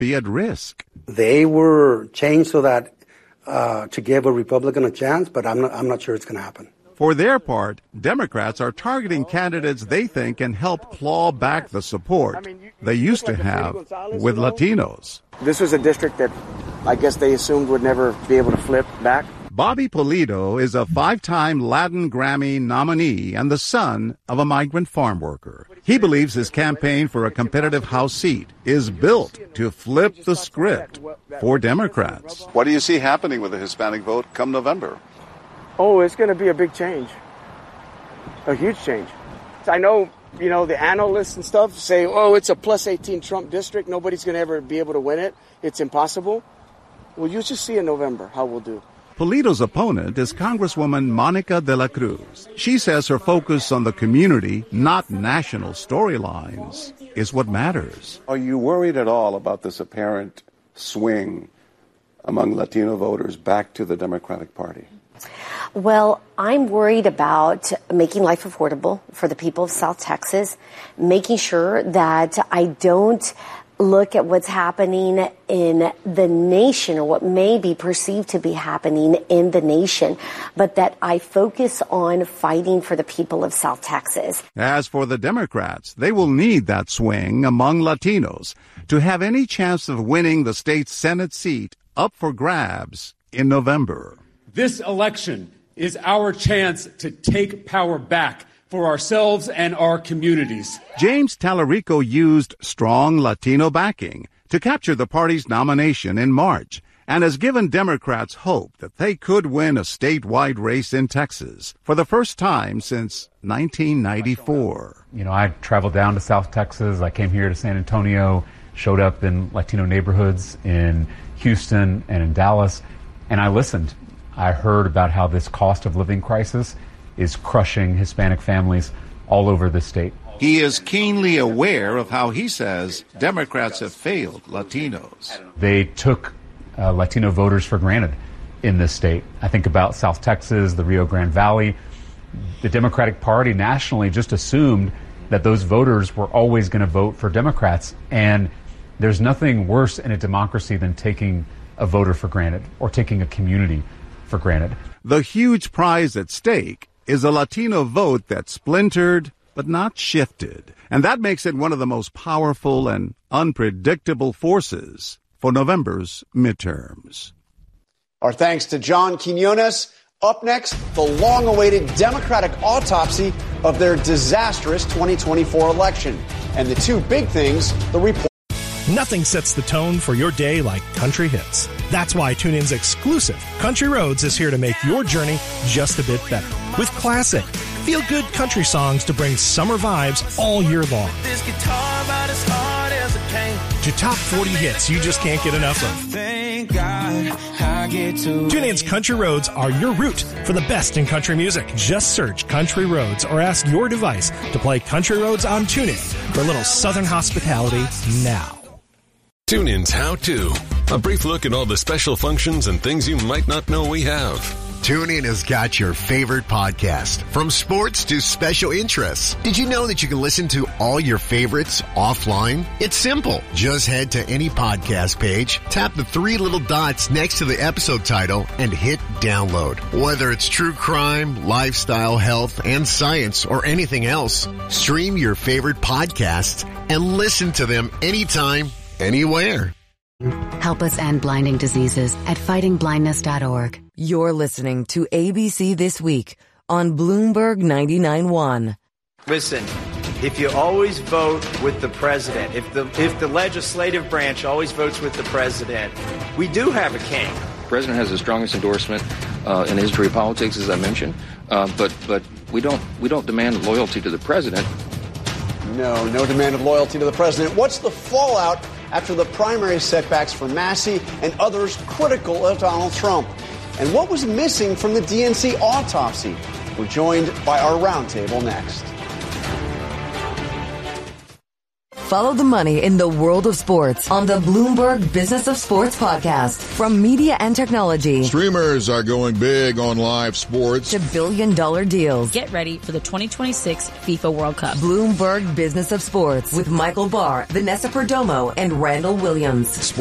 be at risk. They were changed so that to give a Republican a chance, but I'm not sure it's going to happen. For their part, Democrats are targeting candidates they think can help claw back the support they used to have with Latinos. This was a district that I guess they assumed would never be able to flip back. Bobby Pulido is a 5-time Latin Grammy nominee and the son of a migrant farm worker. He believes his campaign for a competitive House seat is built to flip the script for Democrats. What do you see happening with the Hispanic vote come November? Oh, it's going to be a big change. A huge change. I know, the analysts and stuff say, oh, it's a plus 18 Trump district. Nobody's going to ever be able to win it. It's impossible. Well, you just see in November how we'll do. Pulido's opponent is Congresswoman Monica de la Cruz. She says her focus on the community, not national storylines, is what matters. Are you worried at all about this apparent swing among Latino voters back to the Democratic Party? Well, I'm worried about making life affordable for the people of South Texas, making sure that I don't look at what's happening in the nation or what may be perceived to be happening in the nation, but that I focus on fighting for the people of South Texas. As for the Democrats, they will need that swing among Latinos to have any chance of winning the state's Senate seat up for grabs in November. This election is our chance to take power back for ourselves and our communities. James Tallarico used strong Latino backing to capture the party's nomination in March and has given Democrats hope that they could win a statewide race in Texas for the first time since 1994. I traveled down to South Texas. I came here to San Antonio, showed up in Latino neighborhoods in Houston and in Dallas, and I listened. I heard about how this cost of living crisis is crushing Hispanic families all over the state. He is keenly aware of how he says Democrats have failed Latinos. They took Latino voters for granted in this state. I think about South Texas, the Rio Grande Valley. The Democratic Party nationally just assumed that those voters were always going to vote for Democrats. And there's nothing worse in a democracy than taking a voter for granted or taking a community for granted. The huge prize at stake is a Latino vote that's splintered but not shifted. And that makes it one of the most powerful and unpredictable forces for November's midterms. Our thanks to John Quinones. Up next, the long-awaited Democratic autopsy of their disastrous 2024 election. And the two big things, the report. Nothing sets the tone for your day like country hits. That's why TuneIn's exclusive Country Roads is here to make your journey just a bit better. With classic, feel-good country songs to bring summer vibes all year long. This guitar about as hard as it came. To top 40 hits you just can't get enough of. Thank God I get to. TuneIn's Country Roads are your route for the best in country music. Just search Country Roads or ask your device to play Country Roads on TuneIn for a little Southern hospitality now. TuneIn's How To. A brief look at all the special functions and things you might not know we have. TuneIn has got your favorite podcast, from sports to special interests. Did you know that you can listen to all your favorites offline? It's simple. Just head to any podcast page, tap the three little dots next to the episode title, and hit download. Whether it's true crime, lifestyle, health, and science, or anything else, stream your favorite podcasts and listen to them anytime, anywhere. Help us end blinding diseases at fightingblindness.org. You're listening to ABC This Week on Bloomberg 99.1. Listen, if you always vote with the president, if the legislative branch always votes with the president, we do have a king. The president has the strongest endorsement in the history of politics, as I mentioned, but we don't demand loyalty to the president. No demand of loyalty to the president. What's the fallout after the primary setbacks for Massey and others critical of Donald Trump? And what was missing from the DNC autopsy? We're joined by our roundtable next. Follow the money in the world of sports on the Bloomberg Business of Sports podcast. From media and technology. Streamers are going big on live sports. To billion-dollar deals. Get ready for the 2026 FIFA World Cup. Bloomberg Business of Sports with Michael Barr, Vanessa Perdomo, and Randall Williams.